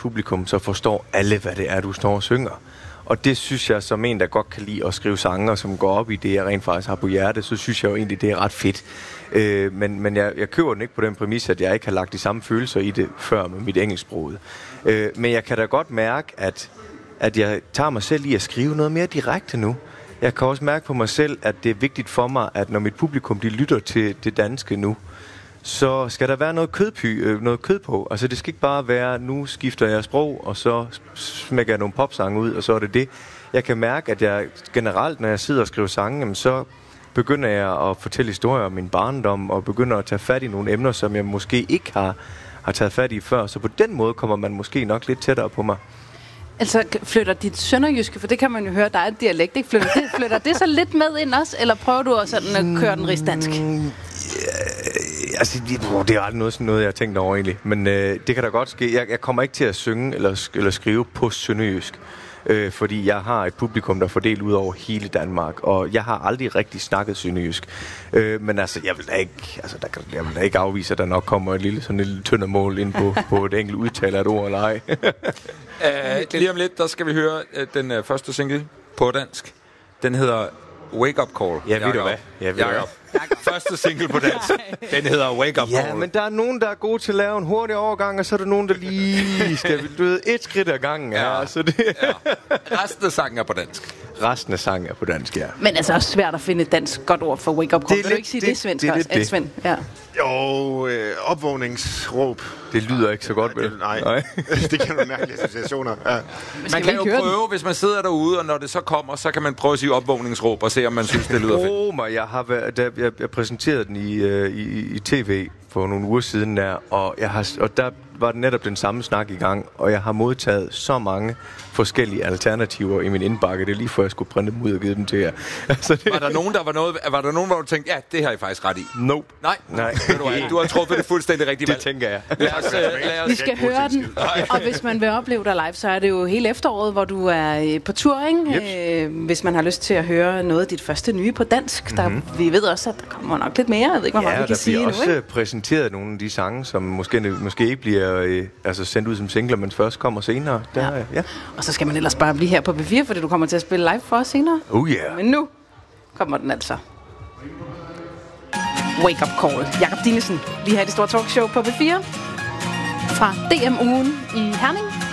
publikum, så forstår alle, hvad det er, du står og synger. Og det synes jeg, som en, der godt kan lide at skrive sange, og som går op i det, jeg rent faktisk har på hjerte, så synes jeg jo egentlig, det er ret fedt. Men jeg køber den ikke på den præmis, at jeg ikke har lagt de samme følelser i det før med mit engelsksproget. Men jeg kan da godt mærke, at jeg tager mig selv i at skrive noget mere direkte nu. Jeg kan også mærke på mig selv, at det er vigtigt for mig, at når mit publikum de lytter til det danske nu, så skal der være noget kød på. Altså det skal ikke bare være, nu skifter jeg sprog, og så smækker jeg nogle popsange ud, og så er det det. Jeg kan mærke, at jeg generelt, når jeg sidder og skriver sange, jamen, så begynder jeg at fortælle historier om min barndom, og begynder at tage fat i nogle emner, som jeg måske ikke har taget fat i før. Så på den måde kommer man måske nok lidt tættere på mig. Altså flytter dit sønderjyske, for det kan man jo høre, der er et dialekt, ikke? Flytter det så lidt med ind også, eller prøver du også sådan at køre den rigsdansk? Altså, det er aldrig noget, jeg har tænkt over egentlig. Men det kan da godt ske. Jeg kommer ikke til at synge eller skrive på sønderjysk. Fordi jeg har et publikum, der er fordelt ud over hele Danmark. Og jeg har aldrig rigtig snakket sønderjysk. Men altså, jeg vil da ikke afvise, at der nok kommer et lille tyndermål ind på et enkelt udtale af et ord eller ej. Lige om lidt, der skal vi høre den første single på dansk. Den hedder Wake Up Call. Ja, ved du hvad? Jakob. Første single på dansk. Den hedder Wake Up Call. Ja, men der er nogen, der er gode til at lave en hurtig overgang, og så er der nogen, der lige skal et skridt ad gangen. Ja. Så det. Resten af sangen er på dansk. Resten af sangen er på dansk, ja. Men altså også svært at finde et dansk godt ord for Wake Up Call. Vil du ikke sige det svensk også? Det. Svend? Ja. Jo, opvågningsråb. Det lyder ikke så godt, vel? Nej. Det kan være mærkelige associationer. Ja. Man kan jo prøve, hvis man sidder derude, og når det så kommer, så kan man prøve at sige opvågningsråb og se, om man synes, det lyder fedt. Jeg præsenterede den i tv for nogle uger siden der, og der var netop den samme snak i gang, og jeg har modtaget så mange forskellige alternativer i min indbakke. Det er lige før jeg skulle printe dem ud og give dem til jer. Altså, Var der nogen, hvor du tænkte, ja, det har I faktisk ret i? Nope. Nej. Du har truffet det fuldstændig rigtige valg. Det tænker jeg. Lad os Vi skal høre den, og hvis man vil opleve dig live, så er det jo hele efteråret, hvor du er på tur, ikke? Hvis man har lyst til at høre noget af dit første nye på dansk. Vi ved også, at der kommer nok lidt mere. Jeg ved ikke, hvor meget vi kan sige nu. Ja, der bliver også præsenteret nogle af de sange, som måske ikke bliver sendt ud som singler, men først kommer senere. Ja. Og så skal man ellers bare blive her på B4, fordi du kommer til at spille live for os senere. Oh yeah. Men nu kommer den altså. Wake Up Call. Jakob Dinesen, lige her i det store talkshow på B4. Fra DM-ugen i Herning.